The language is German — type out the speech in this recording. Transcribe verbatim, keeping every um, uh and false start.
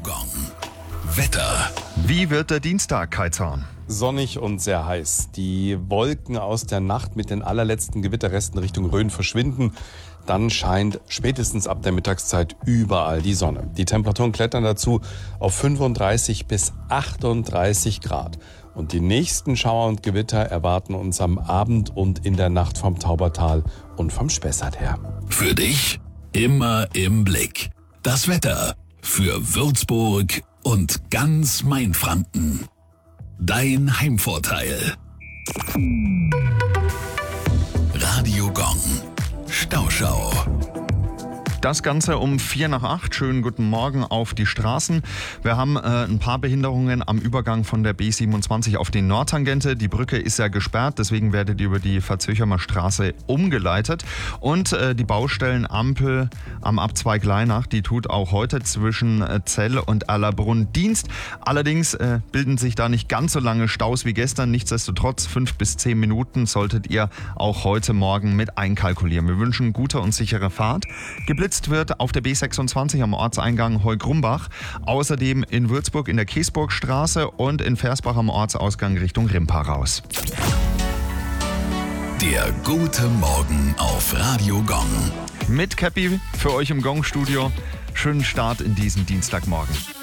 Radiogong. Wetter. Wie wird der Dienstag, Kai Zahn? Sonnig und sehr heiß. Die Wolken aus der Nacht mit den allerletzten Gewitterresten Richtung Rhön verschwinden. Dann scheint spätestens ab der Mittagszeit überall die Sonne. Die Temperaturen klettern dazu auf fünfunddreißig bis achtunddreißig Grad. Und die nächsten Schauer und Gewitter erwarten uns am Abend und in der Nacht vom Taubertal und vom Spessart her. Für dich immer im Blick. Das Wetter für Würzburg und ganz Mainfranken. Dein Heimvorteil. Radiogong. Stauschau. Das Ganze um vier nach acht. Schönen guten Morgen auf die Straßen. Wir haben äh, ein paar Behinderungen am Übergang von der B siebenundzwanzig auf die Nordtangente. Die Brücke ist ja gesperrt, deswegen werdet ihr über die Verzöchermer Straße umgeleitet. Und äh, die Baustellenampel am Abzweig Leinach, die tut auch heute zwischen äh, Zell und Allerbrunn Dienst. Allerdings äh, bilden sich da nicht ganz so lange Staus wie gestern. Nichtsdestotrotz fünf bis zehn Minuten solltet ihr auch heute Morgen mit einkalkulieren. Wir wünschen gute und sichere Fahrt. Geblitzt wird auf der B sechsundzwanzig am Ortseingang Heugrumbach, außerdem in Würzburg in der Kiesburgstraße und in Versbach am Ortsausgang Richtung Rimpa raus. Der gute Morgen auf Radiogong. Mit Cappy für euch im Gong-Studio. Schönen Start in diesen Dienstagmorgen.